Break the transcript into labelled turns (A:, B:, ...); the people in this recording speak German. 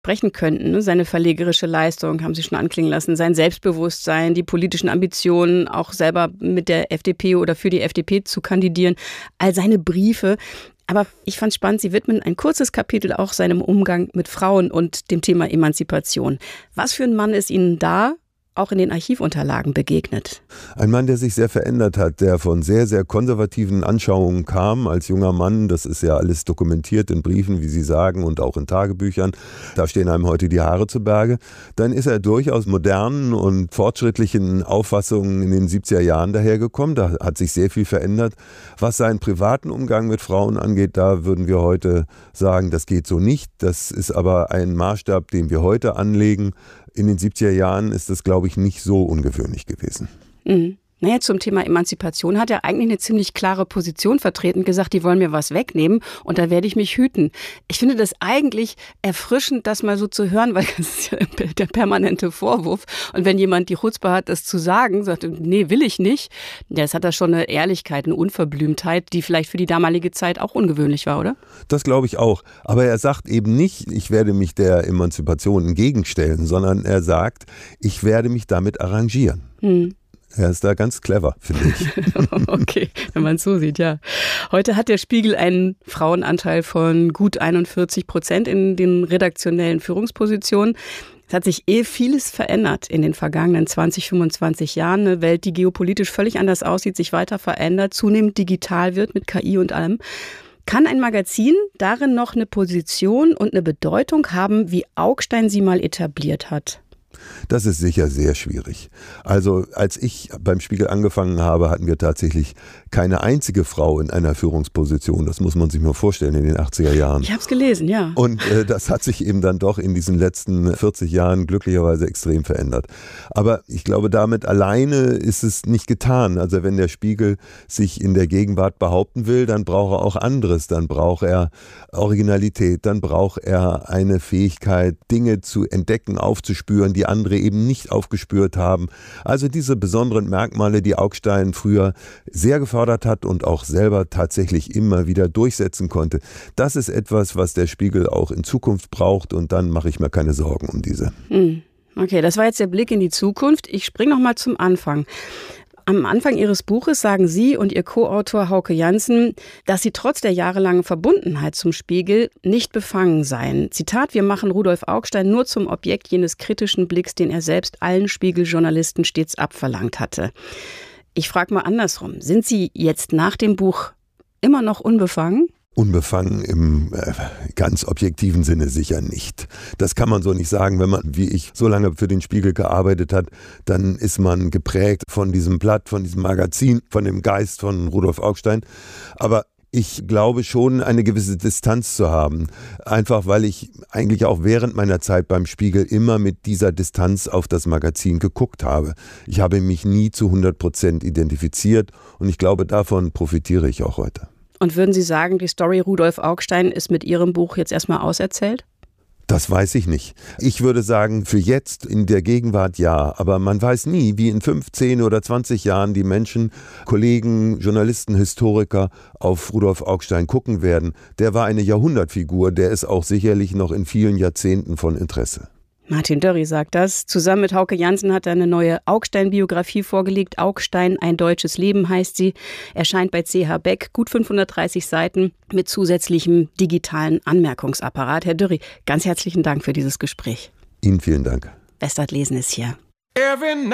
A: sprechen könnten. Ne? Seine verlegerische Leistung, haben Sie schon anklingen lassen, sein Selbstbewusstsein, die politischen Ambitionen, auch selber mit der FDP oder für die FDP zu kandidieren, all seine Briefe. Aber ich fand es spannend, Sie widmen ein kurzes Kapitel auch seinem Umgang mit Frauen und dem Thema Emanzipation. Was für ein Mann ist Ihnen da auch in den Archivunterlagen begegnet?
B: Ein Mann, der sich sehr verändert hat, der von sehr, sehr konservativen Anschauungen kam als junger Mann. Das ist ja alles dokumentiert in Briefen, wie Sie sagen, und auch in Tagebüchern. Da stehen einem heute die Haare zu Berge. Dann ist er durchaus modernen und fortschrittlichen Auffassungen in den 70er Jahren dahergekommen. Da hat sich sehr viel verändert. Was seinen privaten Umgang mit Frauen angeht, da würden wir heute sagen, das geht so nicht. Das ist aber ein Maßstab, den wir heute anlegen. In den 70er Jahren ist das, glaube ich, nicht so ungewöhnlich gewesen.
A: Mhm. Naja, zum Thema Emanzipation hat er eigentlich eine ziemlich klare Position vertreten, gesagt, die wollen mir was wegnehmen und da werde ich mich hüten. Ich finde das eigentlich erfrischend, das mal so zu hören, weil das ist ja der permanente Vorwurf. Und wenn jemand die Chutzpe hat, das zu sagen, sagt, nee, will ich nicht, ja, das hat da schon eine Ehrlichkeit, eine Unverblümtheit, die vielleicht für die damalige Zeit auch ungewöhnlich war, oder?
B: Das glaube ich auch. Aber er sagt eben nicht, ich werde mich der Emanzipation entgegenstellen, sondern er sagt, ich werde mich damit arrangieren. Er ist da ganz clever, finde ich.
A: Okay, wenn man es so sieht, ja. Heute hat der Spiegel einen Frauenanteil von gut 41% in den redaktionellen Führungspositionen. Es hat sich vieles verändert in den vergangenen 20, 25 Jahren. Eine Welt, die geopolitisch völlig anders aussieht, sich weiter verändert, zunehmend digital wird mit KI und allem. Kann ein Magazin darin noch eine Position und eine Bedeutung haben, wie Augstein sie mal etabliert hat?
B: Das ist sicher sehr schwierig. Also als ich beim Spiegel angefangen habe, hatten wir tatsächlich keine einzige Frau in einer Führungsposition. Das muss man sich mal vorstellen in den 80er Jahren.
A: Ich habe es gelesen, ja.
B: Und das hat sich eben dann doch in diesen letzten 40 Jahren glücklicherweise extrem verändert. Aber ich glaube, damit alleine ist es nicht getan. Also wenn der Spiegel sich in der Gegenwart behaupten will, dann braucht er auch anderes. Dann braucht er Originalität, dann braucht er eine Fähigkeit, Dinge zu entdecken, aufzuspüren, die andere eben nicht aufgespürt haben. Also diese besonderen Merkmale, die Augstein früher sehr gefördert hat und auch selber tatsächlich immer wieder durchsetzen konnte. Das ist etwas, was der Spiegel auch in Zukunft braucht und dann mache ich mir keine Sorgen um diese.
A: Okay, das war jetzt der Blick in die Zukunft. Ich springe noch mal zum Anfang. Am Anfang Ihres Buches sagen Sie und Ihr Co-Autor Hauke Janssen, dass Sie trotz der jahrelangen Verbundenheit zum Spiegel nicht befangen seien. Zitat, wir machen Rudolf Augstein nur zum Objekt jenes kritischen Blicks, den er selbst allen Spiegel-Journalisten stets abverlangt hatte. Ich frage mal andersrum, sind Sie jetzt nach dem Buch immer noch unbefangen?
B: Unbefangen im ganz objektiven Sinne sicher nicht. Das kann man so nicht sagen. Wenn man, wie ich, so lange für den Spiegel gearbeitet hat, dann ist man geprägt von diesem Blatt, von diesem Magazin, von dem Geist von Rudolf Augstein. Aber ich glaube schon, eine gewisse Distanz zu haben. Einfach, weil ich eigentlich auch während meiner Zeit beim Spiegel immer mit dieser Distanz auf das Magazin geguckt habe. Ich habe mich nie zu 100% identifiziert und ich glaube, davon profitiere ich auch heute.
A: Und würden Sie sagen, die Story Rudolf Augstein ist mit Ihrem Buch jetzt erstmal auserzählt?
B: Das weiß ich nicht. Ich würde sagen, für jetzt in der Gegenwart ja, aber man weiß nie, wie in 15 oder 20 Jahren die Menschen, Kollegen, Journalisten, Historiker auf Rudolf Augstein gucken werden. Der war eine Jahrhundertfigur, der ist auch sicherlich noch in vielen Jahrzehnten von Interesse.
A: Martin Dörri sagt das. Zusammen mit Hauke Janssen hat er eine neue Augstein-Biografie vorgelegt. Augstein, ein deutsches Leben heißt sie. Erscheint bei CH Beck, gut 530 Seiten mit zusätzlichem digitalen Anmerkungsapparat. Herr Dörri, ganz herzlichen Dank für dieses Gespräch.
B: Ihnen vielen Dank.
A: Westart lesen ist hier.